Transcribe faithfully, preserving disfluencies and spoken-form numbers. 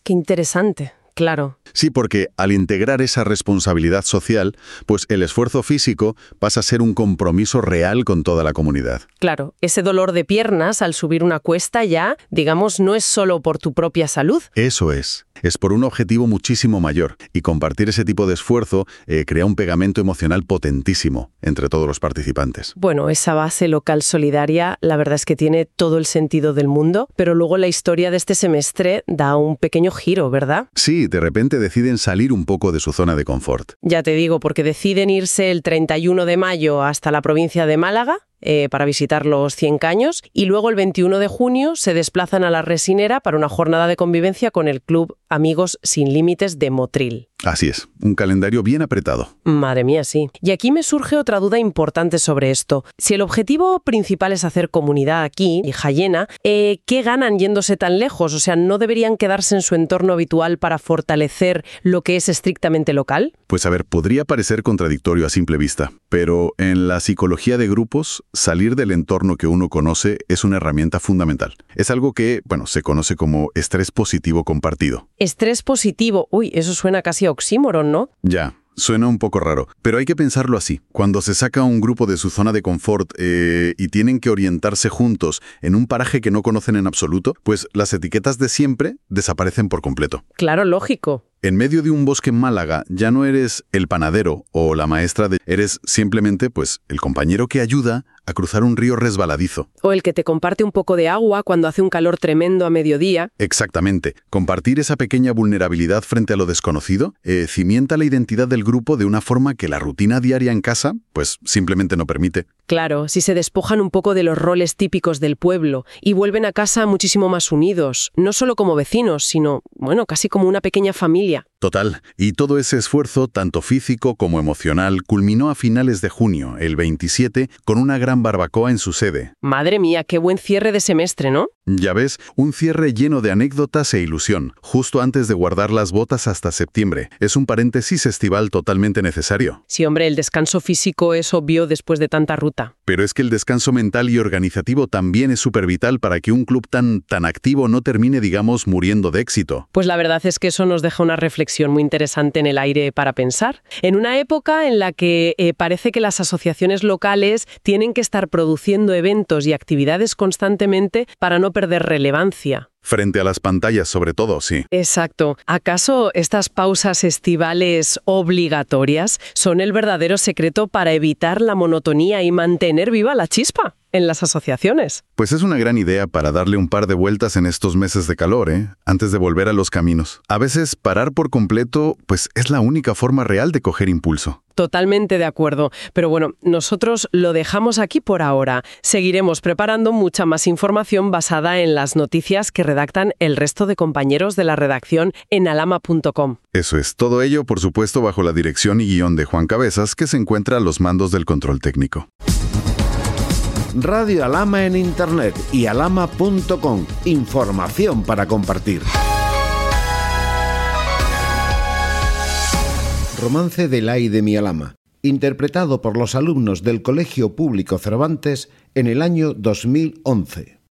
Qué interesante. Claro. Sí, porque al integrar esa responsabilidad social, pues el esfuerzo físico pasa a ser un compromiso real con toda la comunidad. Claro, ese dolor de piernas al subir una cuesta ya, digamos, no es solo por tu propia salud. Eso es. Es por un objetivo muchísimo mayor. Y compartir ese tipo de esfuerzo eh, crea un pegamento emocional potentísimo entre todos los participantes. Bueno, esa base local solidaria, la verdad es que tiene todo el sentido del mundo, pero luego la historia de este semestre da un pequeño giro, ¿verdad? Sí, de repente deciden salir un poco de su zona de confort. Ya te digo, porque deciden irse el treinta y uno de mayo hasta la provincia de Málaga, Eh, para visitar los cien caños, y luego el veintiuno de junio se desplazan a la Resinera para una jornada de convivencia con el Club Amigos Sin Límites de Motril. Así es, un calendario bien apretado. Madre mía, sí. Y aquí me surge otra duda importante sobre esto. Si el objetivo principal es hacer comunidad aquí, hija llena, eh, ¿qué ganan yéndose tan lejos? O sea, ¿no deberían quedarse en su entorno habitual para fortalecer lo que es estrictamente local? Pues a ver, podría parecer contradictorio a simple vista, pero en la psicología de grupos, salir del entorno que uno conoce es una herramienta fundamental. Es algo que, bueno, se conoce como estrés positivo compartido. Estrés positivo. Uy, eso suena casi a oxímoron, ¿no? Ya. Suena un poco raro, pero hay que pensarlo así. Cuando se saca un grupo de su zona de confort eh, y tienen que orientarse juntos en un paraje que no conocen en absoluto, pues las etiquetas de siempre desaparecen por completo. Claro, lógico. En medio de un bosque en Málaga ya no eres el panadero o la maestra de... Eres simplemente, pues, el compañero que ayuda a cruzar un río resbaladizo. O el que te comparte un poco de agua cuando hace un calor tremendo a mediodía. Exactamente. Compartir esa pequeña vulnerabilidad frente a lo desconocido eh, cimienta la identidad del grupo de una forma que la rutina diaria en casa, pues, simplemente no permite. Claro, si se despojan un poco de los roles típicos del pueblo y vuelven a casa muchísimo más unidos, no solo como vecinos, sino, bueno, casi como una pequeña familia. Total. Y todo ese esfuerzo, tanto físico como emocional, culminó a finales de junio, el veintisiete, con una gran barbacoa en su sede. Madre mía, qué buen cierre de semestre, ¿no? Ya ves, un cierre lleno de anécdotas e ilusión, justo antes de guardar las botas hasta septiembre. Es un paréntesis estival totalmente necesario. Sí, hombre, el descanso físico es obvio después de tanta ruta. Pero es que el descanso mental y organizativo también es súper vital para que un club tan, tan activo no termine, digamos, muriendo de éxito. Pues la verdad es que eso nos deja una reflexión muy interesante en el aire para pensar. En una época en la que eh, parece que las asociaciones locales tienen que estar produciendo eventos y actividades constantemente para no perder relevancia. Frente a las pantallas, sobre todo, sí. Exacto. ¿Acaso estas pausas estivales obligatorias son el verdadero secreto para evitar la monotonía y mantener viva la chispa en las asociaciones? Pues es una gran idea para darle un par de vueltas en estos meses de calor, ¿eh? Antes de volver a los caminos. A veces parar por completo, pues es la única forma real de coger impulso. Totalmente de acuerdo. Pero bueno, nosotros lo dejamos aquí por ahora. Seguiremos preparando mucha más información basada en las noticias que redactan el resto de compañeros de la redacción en alama punto com. Eso es. Todo ello, por supuesto, bajo la dirección y guión de Juan Cabezas, que se encuentra a los mandos del control técnico. Radio Alama en Internet y alama punto com. Información para compartir. Romance del Ay de mi Alama, interpretado por los alumnos del Colegio Público Cervantes en el año dos mil once.